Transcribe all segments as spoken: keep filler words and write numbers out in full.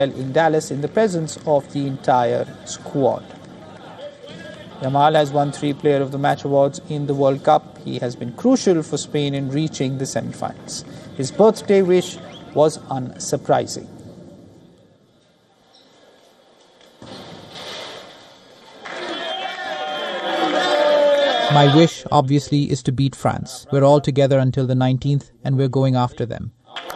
in Dallas in the presence of the entire squad. Yamal has won three Player of the Match awards in the World Cup. He has been crucial for Spain in reaching the semi-finals. His birthday wish was unsurprising. My wish, obviously, is to beat France. We're all together until the nineteenth, and we're going after them.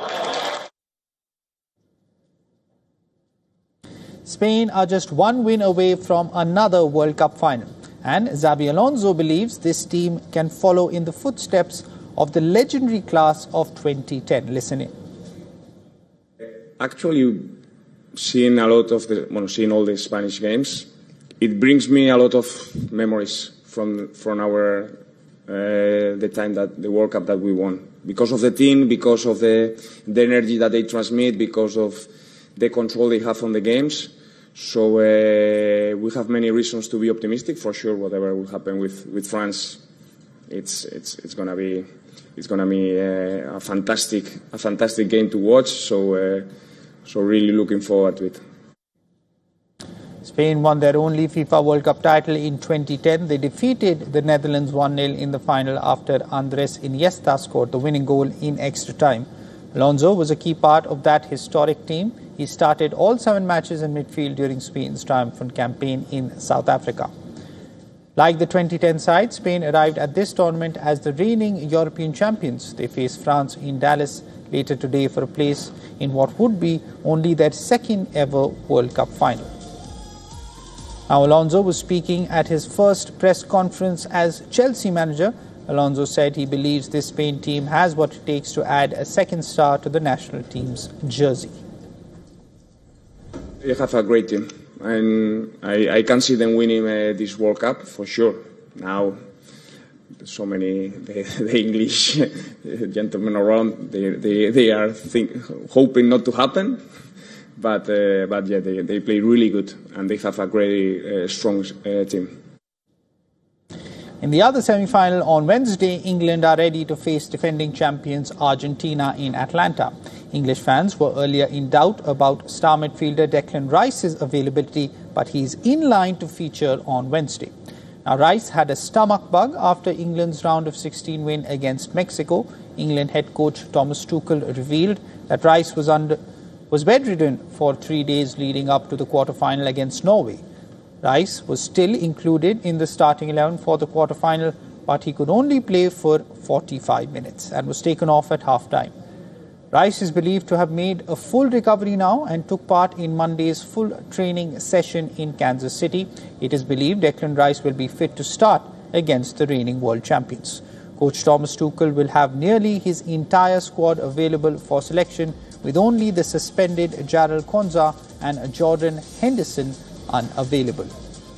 Spain are just one win away from another World Cup final. And Xabi Alonso believes this team can follow in the footsteps of the legendary class of twenty ten. Listen in. Actually, seeing a lot of the, well, seeing all the Spanish games, it brings me a lot of memories from from our uh, the time that the World Cup that we won, because of the team, because of the the energy that they transmit, because of the control they have on the games. So uh, we have many reasons to be optimistic. For sure, whatever will happen with, with France, it's it's it's gonna be it's gonna be uh, a fantastic a fantastic game to watch. So uh, so really looking forward to it. Spain won their only FIFA World Cup title in twenty ten. They defeated the Netherlands one nil in the final after Andres Iniesta scored the winning goal in extra time. Alonso was a key part of that historic team. He started all seven matches in midfield during Spain's triumphant campaign in South Africa. Like the twenty ten side, Spain arrived at this tournament as the reigning European champions. They face France in Dallas later today for a place in what would be only their second ever World Cup final. Now, Alonso was speaking at his first press conference as Chelsea manager. Alonso said he believes this Spain team has what it takes to add a second star to the national team's jersey. They have a great team, and I, I can see them winning uh, this World Cup for sure. Now, there's so many the, the English gentlemen around. They they they are think, hoping not to happen, but uh, but yeah, they they play really good, and they have a great uh, strong uh, team. In the other semi-final on Wednesday, England are ready to face defending champions Argentina in Atlanta. English fans were earlier in doubt about star midfielder Declan Rice's availability, but he's in line to feature on Wednesday. Now, Rice had a stomach bug after England's round of sixteen win against Mexico. England head coach Thomas Tuchel revealed that Rice was under was bedridden for three days leading up to the quarter-final against Norway. Rice was still included in the starting eleven for the quarter-final, but he could only play for forty-five minutes and was taken off at half-time. Rice is believed to have made a full recovery now and took part in Monday's full training session in Kansas City. It is believed Declan Rice will be fit to start against the reigning world champions. Coach Thomas Tuchel will have nearly his entire squad available for selection, with only the suspended Jarell Konsa and Jordan Henderson unavailable.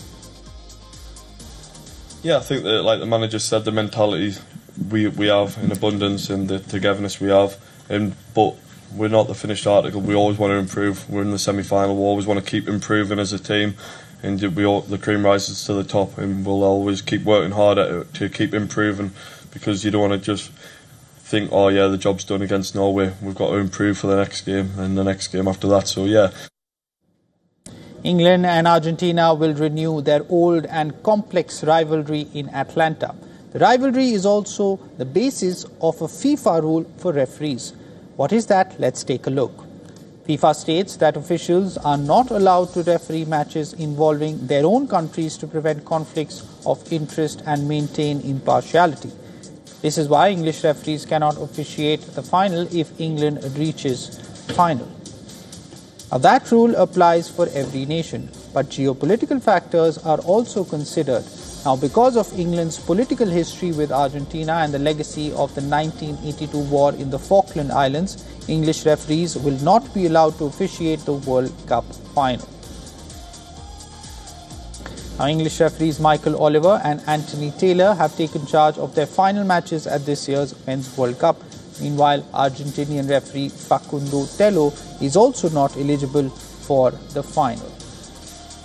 Yeah, I think that, like the manager said, the mentality we we have in abundance and the togetherness we have, and but we're not the finished article. We always want to improve. We're in the semi-final. We always want to keep improving as a team, and we all, the cream rises to the top, and we'll always keep working hard at it to keep improving, because you don't want to just think, oh yeah, the job's done against Norway. We've got to improve for the next game and the next game after that. So yeah. England and Argentina will renew their old and complex rivalry in Atlanta. The rivalry is also the basis of a FIFA rule for referees. What is that? Let's take a look. FIFA states that officials are not allowed to referee matches involving their own countries to prevent conflicts of interest and maintain impartiality. This is why English referees cannot officiate the final if England reaches final. Now, that rule applies for every nation, but geopolitical factors are also considered. Now, because of England's political history with Argentina and the legacy of the nineteen eighty-two war in the Falkland Islands, English referees will not be allowed to officiate the World Cup final. Now, English referees Michael Oliver and Anthony Taylor have taken charge of their final matches at this year's Men's World Cup. Meanwhile, Argentinian referee Facundo Tello is also not eligible for the final.